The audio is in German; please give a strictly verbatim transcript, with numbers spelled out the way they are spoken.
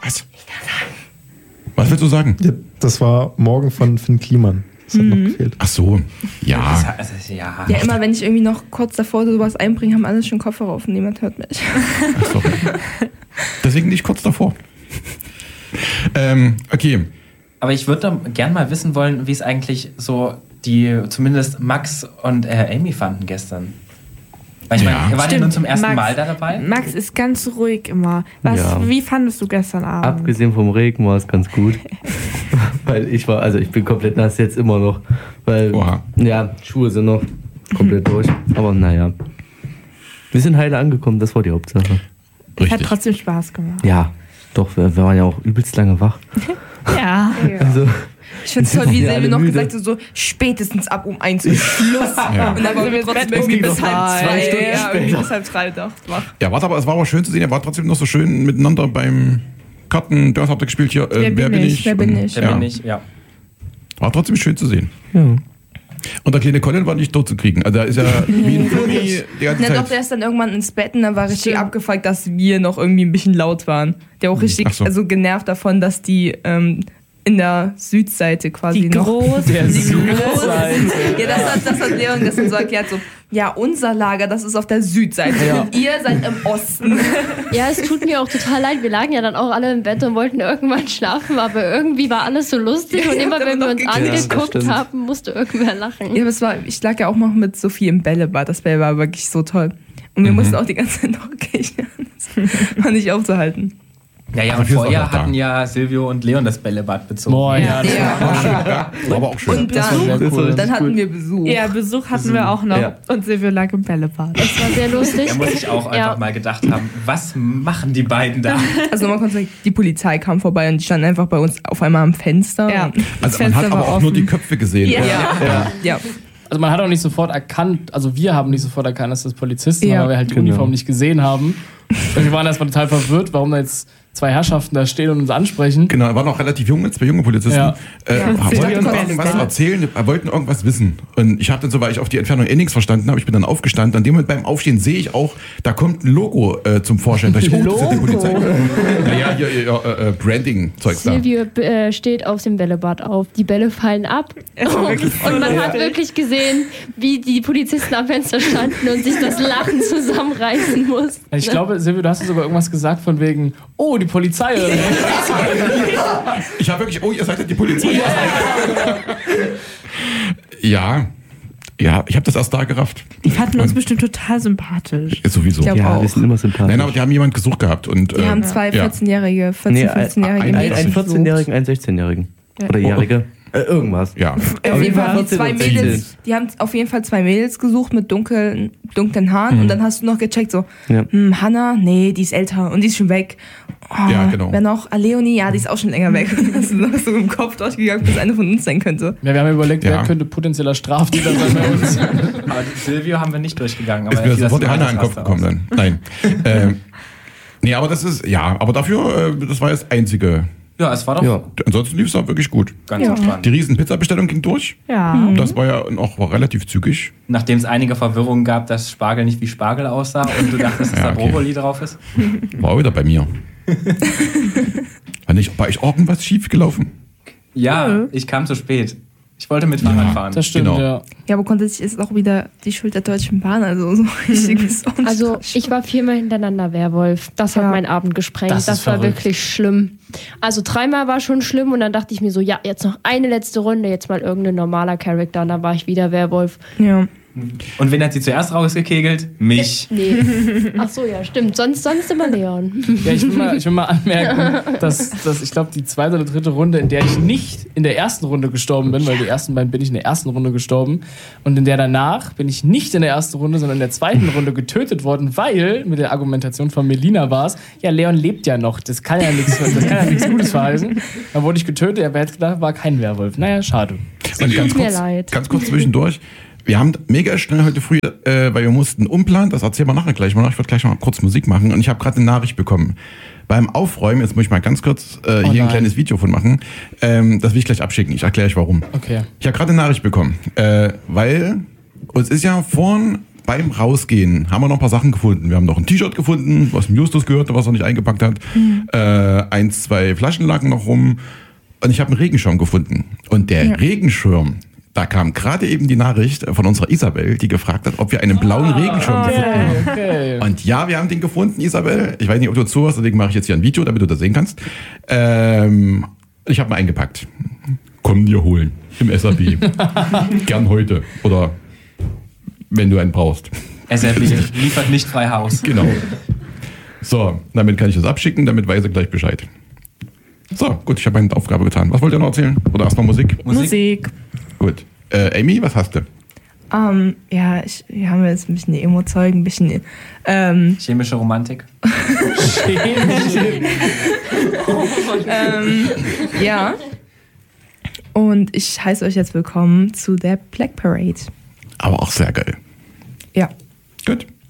Was? Ich kann sagen. Was willst du sagen? Ja, das war Morgen von Finn Kliman. Das hat mhm. noch gefehlt. Ach so, ja. Das, also, ja. Ja, immer wenn ich irgendwie noch kurz davor sowas einbringe, haben alle schon Kopfhörer auf und niemand hört mich. Ach so. Deswegen nicht kurz davor. ähm, okay. Aber ich würde gern mal wissen wollen, wie es eigentlich so die, zumindest Max und äh, Amy fanden gestern. Weil ich Ja. meine, ihr wart ja nun zum ersten Max, Mal da dabei. Max ist ganz ruhig immer. Was, Ja. Wie fandest du gestern Abend? Abgesehen vom Regen war es ganz gut. Weil ich war, also ich bin komplett nass jetzt immer noch. Weil, Oha. ja, Schuhe sind noch komplett durch. Aber naja. Wir sind heile angekommen, das war die Hauptsache. Es hat Richtig. trotzdem Spaß gemacht. Ja, doch, wir, wir waren ja auch übelst lange wach. Ja. Also, Ich finde es toll, wie Wir alle Silvi noch müde. gesagt hat, so spätestens ab um eins ist Schluss. Ja. Und dann waren wir trotzdem irgendwie bis halb zwei zwei. Stunden Ja, irgendwie später. bis halb drei doch wach. Ja, warte, aber es war aber schön zu sehen, er war trotzdem noch so schön miteinander beim Karten. Das habt ihr gespielt hier. Äh, wer, bin ich? Wer bin Und- ich? Der Ja. bin ich, ja. War trotzdem schön zu sehen. ja. Und der kleine Colin war nicht tot zu kriegen. Also der ist ja wie ein Flummi die ganze Na doch, Zeit. der ist dann irgendwann ins Bett und dann war richtig Stimmt. abgefuckt, dass wir noch irgendwie ein bisschen laut waren. Der auch richtig Ach so. also genervt davon, dass die ähm, in der Südseite quasi Die noch... große. Der Die Südseite. große. Ja, das hat, das hat Leon gestern so erklärt, so, ja, unser Lager, das ist auf der Südseite Ja. und ihr seid im Osten. Ja, es tut mir auch total leid. Wir lagen ja dann auch alle im Bett und wollten irgendwann schlafen, aber irgendwie war alles so lustig Ja, und ihr immer habt wenn wir aber uns noch geklärt. Ja, das angeguckt stimmt. haben, musste irgendwer lachen. Ja, aber es war, ich lag ja auch noch mit Sophie im Bällebad, das Bälle war wirklich so toll. Und wir Mhm. mussten auch die ganze Zeit noch kichern. Das war nicht aufzuhalten. Ja, ja, und Dafür ist vorher auch noch da. hatten ja Silvio und Leon das Bällebad bezogen. Boah, ja, das Ja. War schön, ja. War aber auch schön. Und Das war sehr dann, cool. dann hatten wir Besuch. Ja, Besuch hatten wir auch noch. Ja. Und Silvio lag im Bällebad. Es war sehr lustig. Da muss ich auch einfach Ja. mal gedacht haben, was machen die beiden da? Also man konnte sagen, die Polizei kam vorbei und die standen einfach bei uns auf einmal am Fenster. Ja. Und- Das Also man hat Fenster aber war auch nur offen. die Köpfe gesehen. Ja. Ja. Ja. Also man hat auch nicht sofort erkannt, also wir haben nicht sofort erkannt, dass das Polizisten Ja. waren, weil wir halt die Genau. Uniform nicht gesehen haben. Und wir waren erstmal total verwirrt, warum da jetzt zwei Herrschaften da stehen und uns ansprechen. Genau, er war noch relativ jung, zwei junge Polizisten. Ja. Äh, Ja. wollten Silvio und irgendwas Bällebad. erzählen, äh, wollten irgendwas wissen. Und ich habe dann so, weil ich auf die Entfernung eh nichts verstanden habe, ich bin dann aufgestanden. An dem Moment beim Aufstehen sehe ich auch, da kommt ein Logo äh, zum Vorschein. Da ich, oh, das ist ja die Polizei. Naja, hier, hier äh, äh, Branding-Zeugs da. Silvio äh, steht aus dem Bällebad auf. Die Bälle fallen ab. Und man hat wirklich gesehen, wie die Polizisten am Fenster standen und sich das Lachen zusammenreißen mussten. Ich glaube, Silvio, du hast sogar irgendwas gesagt von wegen, oh, die Polizei. Ich habe wirklich, oh, ihr seid ja die Polizei. Ja, ja, ich habe das erst da gerafft. Die fanden uns Und- bestimmt total sympathisch. Ist sowieso. Ich glaub Ja, auch. wir sind immer sympathisch. Nein, aber die haben jemand gesucht gehabt. Und, Die äh, haben zwei ja. vierzehnjährige, vierzehn, Nee, ein, fünfzehnjährige ein, Mädchen ein vierzehnjährigen, ein sechzehnjährigen. Oder Jährige. Äh, irgendwas. Ja. Auf jeden Fall haben die vierzehn zwei und sechzehn. Mädels, die haben auf jeden Fall zwei Mädels gesucht mit dunkeln, dunklen Haaren und dann hast du noch gecheckt so, Ja. hm, Hannah, nee, die ist älter und die ist schon weg. Oh, Ja, genau. Wer noch? Ah, Leonie, ja, die ist auch schon länger weg. Und dann hast du noch so im Kopf durchgegangen, bis eine von uns sein könnte. Ja, wir haben überlegt, Ja. wer könnte potenzieller Straftäter sein bei uns. Aber Silvio haben wir nicht durchgegangen. Aber Ist mir das sofort die war Hanna in den das Kopf Raster gekommen dann. Nein. ähm, nee, aber das ist, ja, aber dafür, äh, das war das Einzige. aus. Ja, es war doch Ja. Ansonsten lief es auch wirklich gut. ganz Ja. entspannt. Die riesen Pizza-Bestellung ging durch. Ja. Das war ja auch war relativ zügig. Nachdem es einige Verwirrungen gab, dass Spargel nicht wie Spargel aussah und du dachtest, dass Ja, da okay. Brokkoli drauf ist. War auch wieder bei mir. war, nicht, war ich irgendwas schief gelaufen? Ja, ich kam zu spät. Ich wollte mit Fahrrad Ja, fahren. Das stimmt, Genau. ja. Ja, aber grundsätzlich ist es auch wieder die Schuld der Deutschen Bahn, also so richtiges Also ich war viermal hintereinander Werwolf. Das hat Ja. meinen Abend gesprengt. Das Das, ist war verrückt. wirklich schlimm. Also dreimal war schon schlimm und dann dachte ich mir so, ja, jetzt noch eine letzte Runde, jetzt mal irgendein normaler Charakter und dann war ich wieder Werwolf. Ja. Und wen hat sie zuerst rausgekegelt? Mich. Nee. Ach so, ja, stimmt. Sonst, sonst immer Leon. Ja, ich will mal, ich will mal anmerken, dass, dass ich glaube, die zweite oder dritte Runde, in der ich nicht in der ersten Runde gestorben bin, weil die ersten beiden bin ich in der ersten Runde gestorben, und in der danach bin ich nicht in der ersten Runde, sondern in der zweiten Runde getötet worden, weil mit der Argumentation von Melina war es, ja, Leon lebt ja noch, das kann ja nichts, das kann ja nichts Gutes verheißen. Dann wurde ich getötet, aber hätte gedacht, war kein Werwolf. Naja, schade. Und ganz mir kurz, leid. ganz kurz zwischendurch. Wir haben mega schnell heute früh, äh, weil wir mussten umplanen, das erzählen wir nachher gleich mal noch. Ich würde gleich mal kurz Musik machen und ich habe gerade eine Nachricht bekommen. Beim Aufräumen, jetzt muss ich mal ganz kurz äh, hier nein. ein kleines Video von machen, ähm, das will ich gleich abschicken, ich erkläre euch warum. Okay. Ich habe gerade eine Nachricht bekommen, äh, weil uns ist ja vorhin beim Rausgehen haben wir noch ein paar Sachen gefunden. Wir haben noch ein T-Shirt gefunden, was dem Justus gehörte, was er nicht eingepackt hat. Mhm. Äh, eins, zwei Flaschen lagen noch rum. Und ich habe einen Regenschirm gefunden. Und der ja. Regenschirm, da kam gerade eben die Nachricht von unserer Isabel, die gefragt hat, ob wir einen blauen ah, Regenschirm okay, gefunden haben. Okay. Und ja, wir haben den gefunden, Isabel. Ich weiß nicht, ob du zuhörst, deswegen mache ich jetzt hier ein Video, damit du das sehen kannst. Ähm, ich habe ihn eingepackt. Komm dir holen. Im S A B. Gern heute. Oder wenn du einen brauchst. S A B liefert nicht frei Haus. Genau. So, damit kann ich das abschicken, damit weiß er gleich Bescheid. So, gut, ich habe meine Aufgabe getan. Was wollt ihr noch erzählen? Oder erstmal Musik? Musik? Musik. Gut. Äh, Amy, was hast du? Um, ja, ich, wir haben jetzt ein bisschen Emo-Zeug, ein bisschen... Ähm, Chemische Romantik. Chemische. ähm, ja. Und ich heiße euch jetzt willkommen zu der Black Parade. Aber auch sehr geil. Ja. Gut.